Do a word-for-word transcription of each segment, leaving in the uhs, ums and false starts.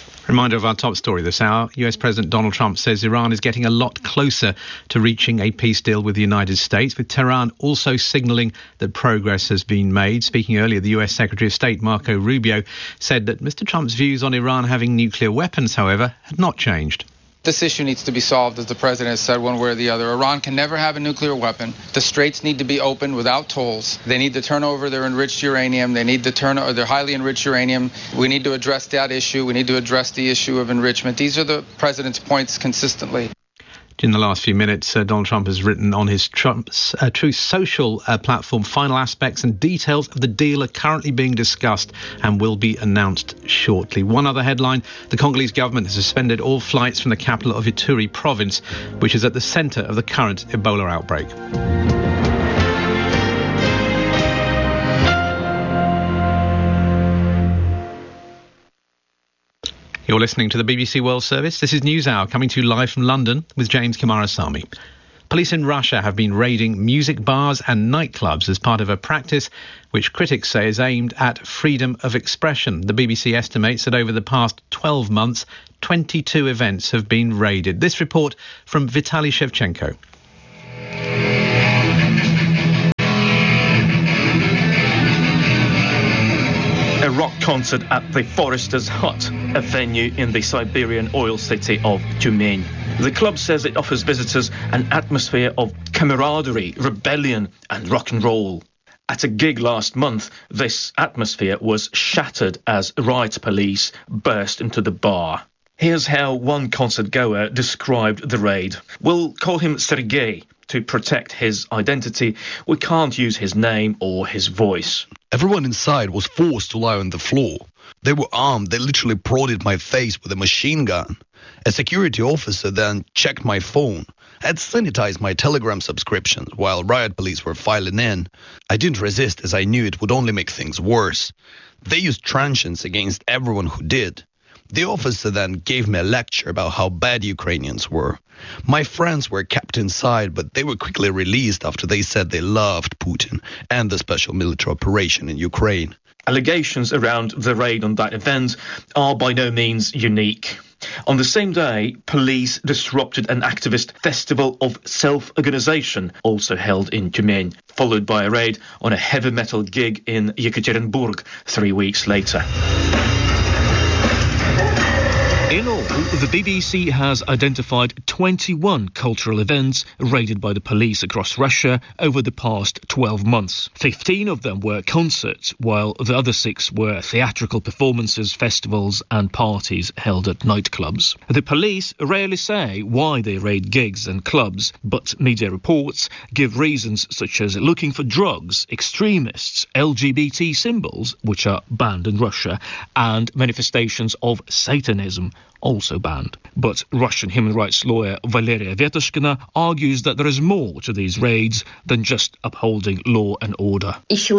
Reminder of our top story this hour. U S President Donald Trump says Iran is getting a lot closer to reaching a peace deal with the United States, with Tehran also signalling that progress has been made. Speaking earlier, the U S Secretary of State Marco Rubio said that Mister Trump's views on Iran having nuclear weapons, however, had not changed. This issue needs to be solved, as the president has said, one way or the other. Iran can never have a nuclear weapon. The straits need to be opened without tolls. They need to turn over their enriched uranium. They need to turn over their highly enriched uranium. We need to address that issue. We need to address the issue of enrichment. These are the president's points consistently. In the last few minutes, uh, Donald Trump has written on his Trump's uh, Truth Social uh, platform, final aspects and details of the deal are currently being discussed and will be announced shortly. One other headline, the Congolese government has suspended all flights from the capital of Ituri province, which is at the centre of the current Ebola outbreak. You're listening to the B B C World Service. This is NewsHour, coming to you live from London with James Kamarasamy. Police in Russia have been raiding music bars and nightclubs as part of a practice which critics say is aimed at freedom of expression. The B B C estimates that over the past twelve months, twenty-two events have been raided. This report from Vitaly Shevchenko. A rock concert at the Forester's Hut, a venue in the Siberian oil city of Tyumen. The club says it offers visitors an atmosphere of camaraderie, rebellion and rock and roll. At a gig last month, this atmosphere was shattered as riot police burst into the bar. Here's how one concert goer described the raid. We'll call him Sergei. To protect his identity, we can't use his name or his voice. Everyone inside was forced to lie on the floor. They were armed. They literally prodded my face with a machine gun. A security officer then checked my phone. I had sanitized my Telegram subscriptions while riot police were filing in. I didn't resist, as I knew it would only make things worse. They used truncheons against everyone who did. The officer then gave me a lecture about how bad Ukrainians were. My friends were kept inside, but they were quickly released after they said they loved Putin and the special military operation in Ukraine. Allegations around the raid on that event are by no means unique. On the same day, police disrupted an activist festival of self-organization, also held in Tyumen, followed by a raid on a heavy metal gig in Yekaterinburg three weeks later. In all, the B B C has identified twenty-one cultural events raided by the police across Russia over the past twelve months. fifteen of them were concerts, while the other six were theatrical performances, festivals and parties held at nightclubs. The police rarely say why they raid gigs and clubs, but media reports give reasons such as looking for drugs, extremists, L G B T symbols, which are banned in Russia, and manifestations of Satanism, also banned. But Russian human rights lawyer Valeria Vetashkina argues that there is more to these raids than just upholding law and order.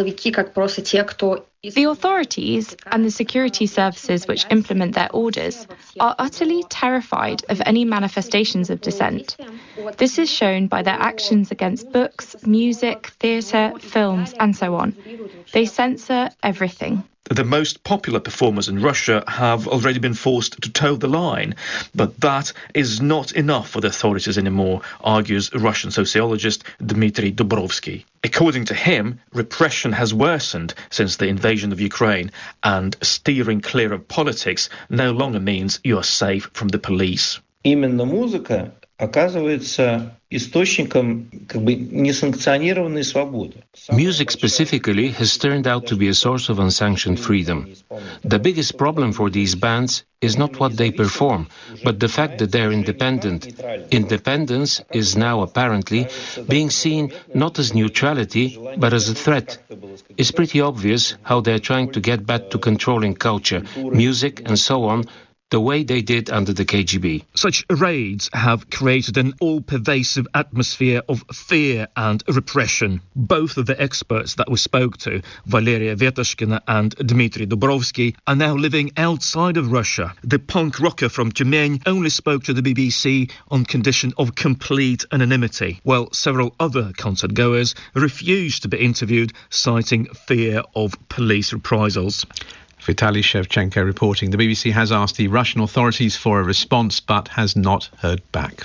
The authorities and the security services which implement their orders are utterly terrified of any manifestations of dissent. This is shown by their actions against books, music, theatre, films and so on. They censor everything. The most popular performers in Russia have already been forced to toe the line, but that is not enough for the authorities anymore, argues Russian sociologist Dmitry Dubrovsky. According to him, repression has worsened since the invasion of Ukraine, and steering clear of politics no longer means you are safe from the police. Именно музыка оказывается источником как бы несанкционированной свободы. Music specifically has turned out to be a source of unsanctioned freedom. The biggest problem for these bands is not what they perform, but the fact that they're independent. Independence is now apparently being seen not as neutrality, but as a threat. It's pretty obvious how they're trying to get back to controlling culture, music and so on, the way they did under the K G B. Such raids have created an all-pervasive atmosphere of fear and repression. Both of the experts that we spoke to, Valeria Vetashkina and Dmitry Dubrovsky, are now living outside of Russia. The punk rocker from Tyumen only spoke to the B B C on condition of complete anonymity, while several other concert goers refused to be interviewed, citing fear of police reprisals. Vitaly Shevchenko reporting. The B B C has asked the Russian authorities for a response but has not heard back.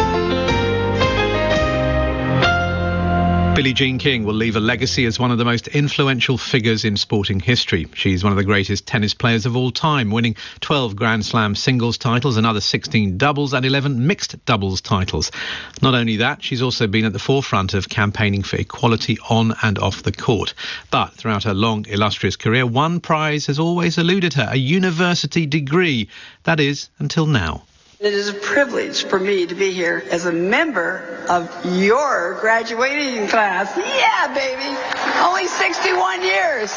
Billie Jean King will leave a legacy as one of the most influential figures in sporting history. She's one of the greatest tennis players of all time, winning twelve Grand Slam singles titles, another sixteen doubles and eleven mixed doubles titles. Not only that, she's also been at the forefront of campaigning for equality on and off the court. But throughout her long, illustrious career, one prize has always eluded her, a university degree. That is, until now. It is a privilege for me to be here as a member of your graduating class. Yeah, baby. Only sixty-one years.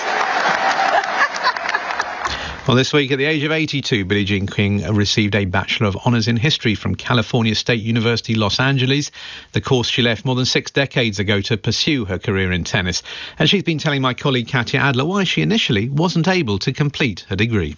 Well, this week, at the age of eighty-two, Billie Jean King received a Bachelor of Honours in History from California State University, Los Angeles, the course she left more than six decades ago to pursue her career in tennis. And she's been telling my colleague Katya Adler why she initially wasn't able to complete her degree.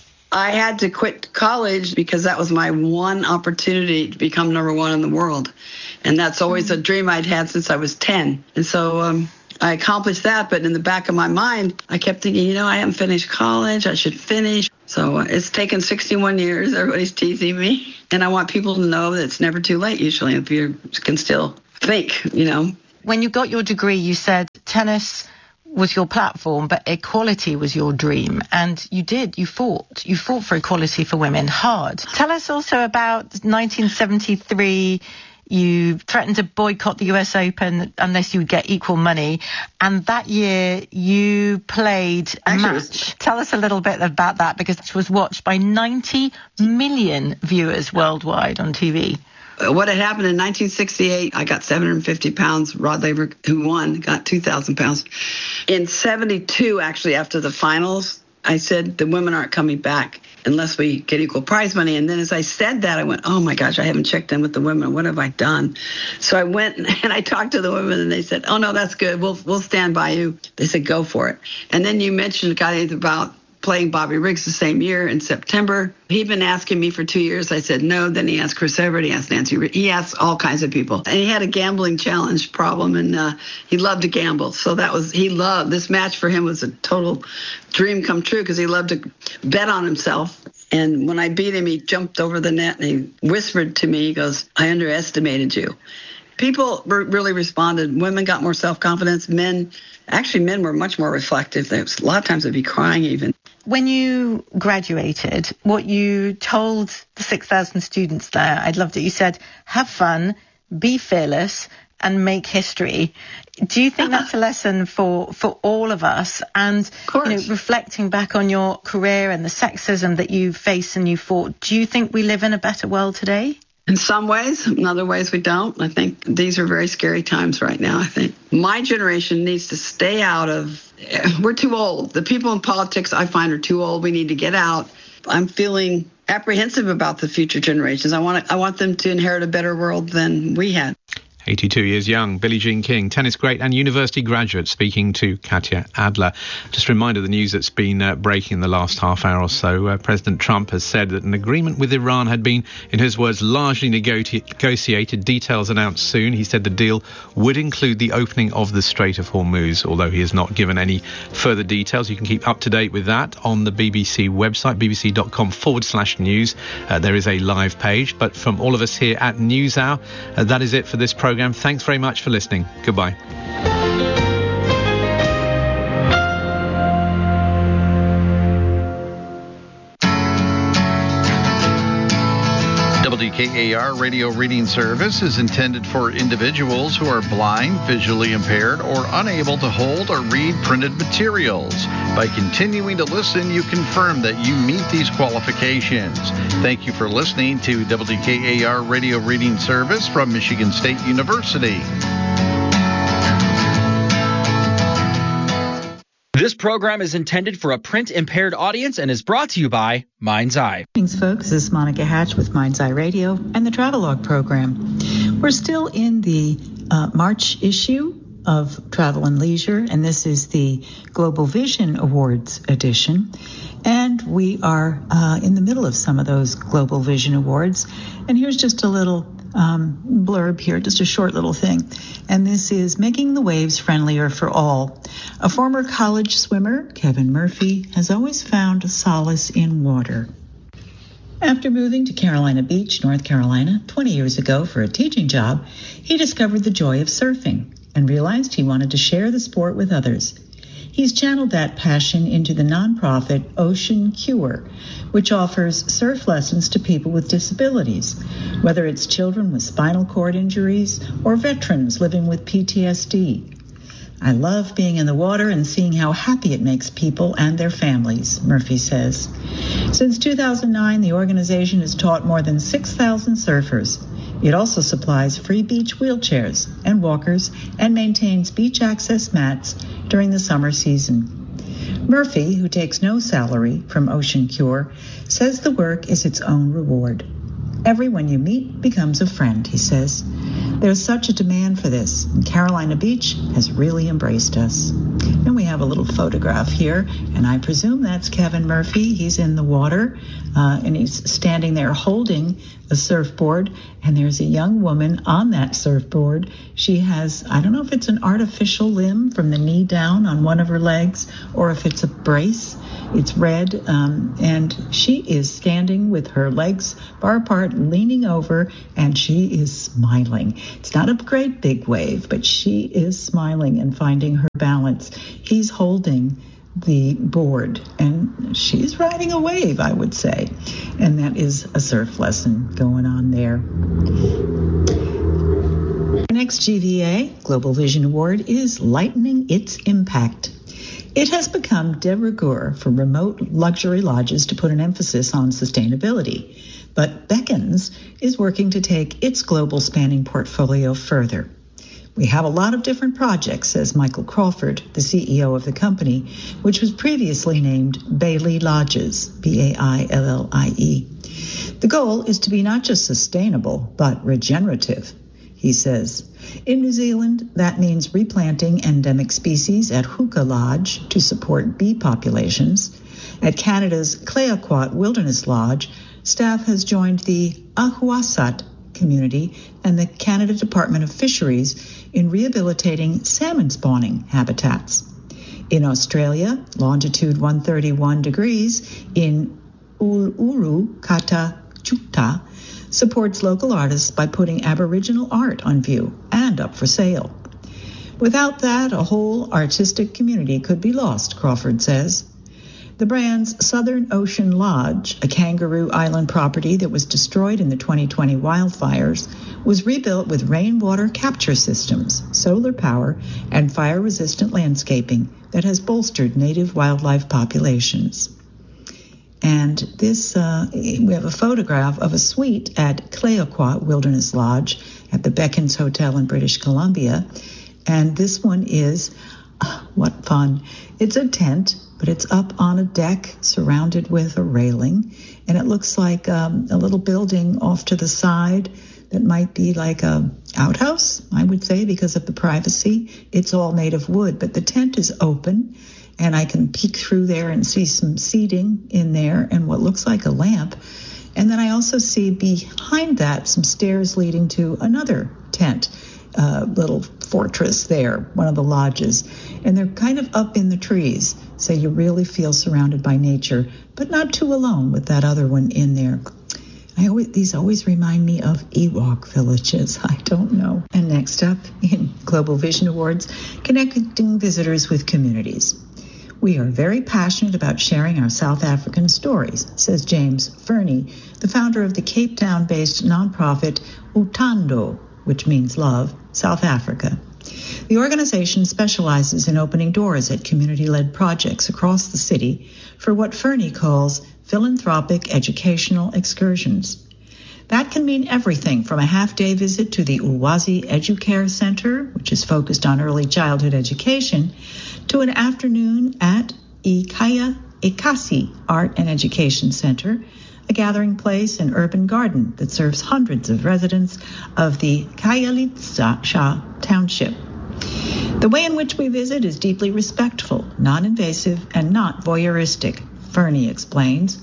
I had to quit college because that was my one opportunity to become number one in the world. And that's always a dream I'd had since I was ten. And so um, I accomplished that. But in the back of my mind, I kept thinking, you know, I haven't finished college. I should finish. So uh, it's taken sixty-one years. Everybody's teasing me. And I want people to know that it's never too late, usually, if you can still think, you know. When you got your degree, you said tennis was your platform, but equality was your dream. And you did, you fought. You fought for equality for women hard. Tell us also about nineteen seventy-three. You threatened to boycott the U S Open unless you would get equal money. And that year you played a Actually, match. Tell us a little bit about that, because it was watched by ninety million viewers worldwide on T V. What had happened in nineteen sixty-eight, I got seven hundred fifty pounds. Rod Laver, who won, got two thousand pounds. In seventy-two, actually, after the finals, I said the women aren't coming back unless we get equal prize money. And then as I said that, I went, oh, my gosh, I haven't checked in with the women. What have I done? So I went and I talked to the women, and they said, oh, no, that's good. We'll we'll stand by you. They said, go for it. And then you mentioned, guys, about playing Bobby Riggs the same year in September. He'd been asking me for two years. I said no. Then he asked Chris Evert. He asked Nancy Reed. He asked all kinds of people. And he had a gambling challenge problem, and uh, he loved to gamble. So that was, he loved, this match for him was a total dream come true because he loved to bet on himself. And when I beat him, he jumped over the net and he whispered to me, he goes, I underestimated you. People re- really responded. Women got more self-confidence. Men, actually men were much more reflective. There was, a lot of times they'd be crying even. When you graduated, what you told the six thousand students there, I loved it. You said, have fun, be fearless, and make history. Do you think that's a lesson for, for all of us? And you know, reflecting back on your career and the sexism that you faced and you fought, do you think we live in a better world today? In some ways, in other ways we don't. I think these are very scary times right now, I think. My generation needs to stay out of, we're too old. The people in politics I find are too old. We need to get out. I'm feeling apprehensive about the future generations. I want I want them to inherit a better world than we had. eighty-two years young, Billie Jean King, tennis great and university graduate, speaking to Katya Adler. Just a reminder of the news that's been uh, breaking in the last half hour or so. Uh, President Trump has said that an agreement with Iran had been, in his words, largely negotiated. Details announced soon. He said the deal would include the opening of the Strait of Hormuz, although he has not given any further details. You can keep up to date with that on the B B C website, bbc.com forward slash news. Uh, there is a live page. But from all of us here at NewsHour, uh, that is it for this program. Thanks very much for listening. Goodbye. W K A R Radio Reading Service is intended for individuals who are blind, visually impaired, or unable to hold or read printed materials. By continuing to listen, you confirm that you meet these qualifications. Thank you for listening to W K A R Radio Reading Service from Michigan State University. This program is intended for a print-impaired audience and is brought to you by Mind's Eye. Thanks, folks. This is Monica Hatch with Mind's Eye Radio and the Travelogue program. We're still in the uh, March issue of Travel and Leisure, and this is the Global Vision Awards edition. And we are uh, in the middle of some of those Global Vision Awards. And here's just a little um, blurb here, just a short little thing. And this is Making the Waves Friendlier for All. A former college swimmer, Kevin Murphy, has always found solace in water. After moving to Carolina Beach, North Carolina, twenty years ago for a teaching job, he discovered the joy of surfing and realized he wanted to share the sport with others. He's channeled that passion into the nonprofit Ocean Cure, which offers surf lessons to people with disabilities, whether it's children with spinal cord injuries or veterans living with P T S D. I love being in the water and seeing how happy it makes people and their families, Murphy says. Since two thousand nine, the organization has taught more than six thousand surfers. It also supplies free beach wheelchairs and walkers and maintains beach access mats during the summer season. Murphy, who takes no salary from Ocean Cure, says the work is its own reward. Everyone you meet becomes a friend, he says. There's such a demand for this, and Carolina Beach has really embraced us. And we have a little photograph here, and I presume that's Kevin Murphy. He's in the water, uh, and he's standing there holding a surfboard, and there's a young woman on that surfboard. She has, I don't know if it's an artificial limb from the knee down on one of her legs, or if it's a brace. It's red, um, and she is standing with her legs far apart, leaning over, and she is smiling. It's not a great big wave, but she is smiling and finding her balance. He's holding the board, and she's riding a wave, I would say. And that is a surf lesson going on there. The next G V A, Global Vision Award, is Lightening Its Impact. It has become de rigueur for remote luxury lodges to put an emphasis on sustainability, but Beckons is working to take its global spanning portfolio further. We have a lot of different projects, says Michael Crawford, the C E O of the company, which was previously named Baillie Lodges, B A I L L I E. The goal is to be not just sustainable, but regenerative, he says. In New Zealand, that means replanting endemic species at Huka Lodge to support bee populations. At Canada's Clayoquot Wilderness Lodge, staff has joined the Ahuasat community and the Canada Department of Fisheries in rehabilitating salmon spawning habitats. In Australia, longitude one hundred thirty-one degrees in Uluru Kata Chukta supports local artists by putting Aboriginal art on view and up for sale. Without that, a whole artistic community could be lost, Crawford says. The brand's Southern Ocean Lodge, a Kangaroo Island property that was destroyed in the twenty twenty wildfires, was rebuilt with rainwater capture systems, solar power, and fire-resistant landscaping that has bolstered native wildlife populations. And this, uh, we have a photograph of a suite at Clayoquot Wilderness Lodge at the Beckons Hotel in British Columbia. And this one is, uh, what fun. It's a tent, but it's up on a deck surrounded with a railing. And it looks like um, a little building off to the side that might be like a outhouse, I would say, because of the privacy. It's all made of wood, but the tent is open. And I can peek through there and see some seating in there and what looks like a lamp. And then I also see behind that some stairs leading to another tent, uh, little fortress there, one of the lodges. And they're kind of up in the trees, so you really feel surrounded by nature, but not too alone with that other one in there. I always, these always remind me of Ewok villages. I don't know. And next up in Global Vision Awards, connecting visitors with communities. We are very passionate about sharing our South African stories, says James Fernie, the founder of the Cape Town-based nonprofit Utando, which means love, South Africa. The organization specializes in opening doors at community-led projects across the city for what Fernie calls philanthropic educational excursions. That can mean everything from a half-day visit to the Ulwazi Educare Center, which is focused on early childhood education, to an afternoon at Ikaya Ekasi Art and Education Center, a gathering place and urban garden that serves hundreds of residents of the Khayelitsha Township. The way in which we visit is deeply respectful, non-invasive, and not voyeuristic, Fernie explains.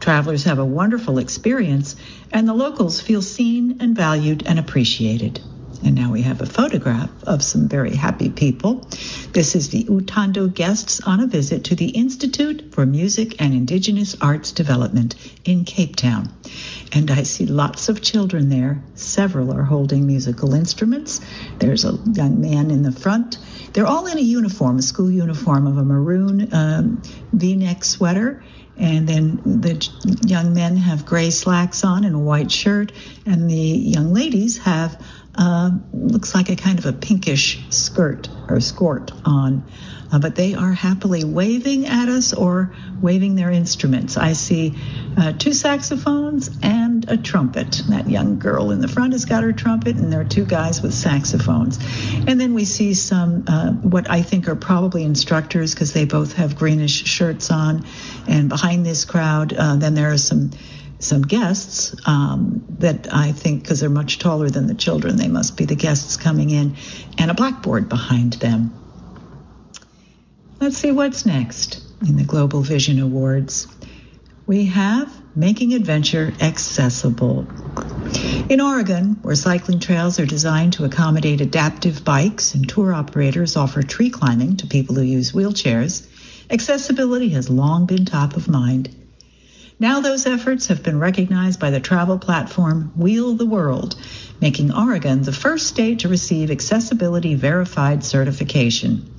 Travelers have a wonderful experience, and the locals feel seen and valued and appreciated. And now we have a photograph of some very happy people. This is the Utando guests on a visit to the Institute for Music and Indigenous Arts Development in Cape Town. And I see lots of children there. Several are holding musical instruments. There's a young man in the front. They're all in a uniform, a school uniform of a maroon um, V-neck sweater. And then the young men have gray slacks on and a white shirt. And the young ladies have Uh, looks like a kind of a pinkish skirt or skirt on. Uh, but they are happily waving at us or waving their instruments. I see uh, two saxophones and a trumpet. That young girl in the front has got her trumpet, and there are two guys with saxophones. And then we see some, uh, what I think are probably instructors, because they both have greenish shirts on. And behind this crowd, uh, then there are some some guests um, that I think, because they're much taller than the children, they must be the guests coming in, and a blackboard behind them. Let's see what's next in the Global Vision Awards. We have Making Adventure Accessible. In Oregon, where cycling trails are designed to accommodate adaptive bikes and tour operators offer tree climbing to people who use wheelchairs, accessibility has long been top of mind. Now those efforts have been recognized by the travel platform Wheel the World, making Oregon the first state to receive accessibility verified certification.